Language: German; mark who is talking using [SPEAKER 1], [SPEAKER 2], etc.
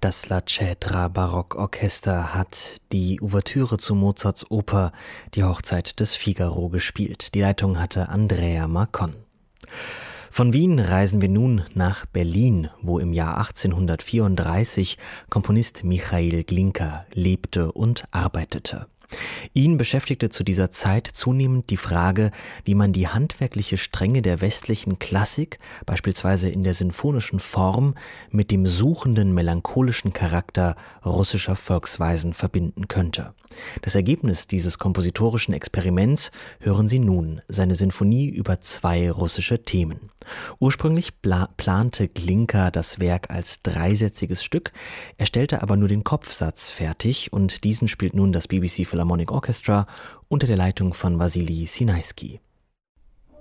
[SPEAKER 1] Das La Cetra Barockorchester hat die Ouvertüre zu Mozarts Oper Die Hochzeit des Figaro gespielt. Die Leitung hatte Andrea Marcon. Von Wien reisen wir nun nach Berlin, wo im Jahr 1834 Komponist Michail Glinka lebte und arbeitete. Ihn beschäftigte zu dieser Zeit zunehmend die Frage, wie man die handwerkliche Strenge der westlichen Klassik, beispielsweise in der sinfonischen Form, mit dem suchenden, melancholischen Charakter russischer Volksweisen verbinden könnte. Das Ergebnis dieses kompositorischen Experiments hören Sie nun, seine Sinfonie über 2 russische Themen. Ursprünglich plante Glinka das Werk als dreisätziges Stück, er stellte aber nur den Kopfsatz fertig und diesen spielt nun das BBC Philharmonic Orchestra unter der Leitung von Wassily Sinaisky.